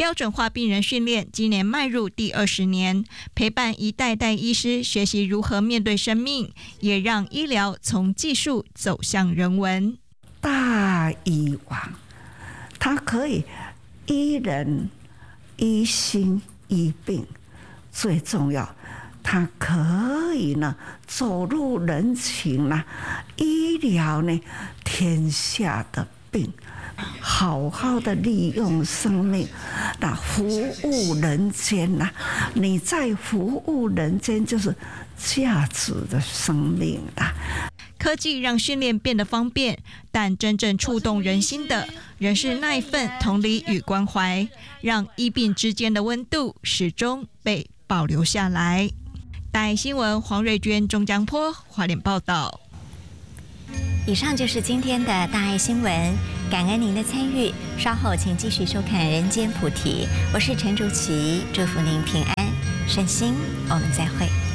标准化病人训练今年迈入第20年，陪伴一代代医师学习如何面对生命，也让医疗从技术走向人文。 大医王，它可以医人、医心、医病，最重要，它可以呢走入人情呢，医疗呢天下的病，好好的利用生命，那服务人间呐，你在服务人间就是价值的生命啦。 科技让训练变得方便，但真正触动人心的仍是那一份同理与关怀，让医病之间的温度始终被保留下来。大爱新闻黄瑞娟、钟江坡花莲报道。 以上就是今天的大爱新闻，感恩您的参与，稍后请继续收看《人间菩提》，我是陈竹琪，祝福您平安顺心，我们再会。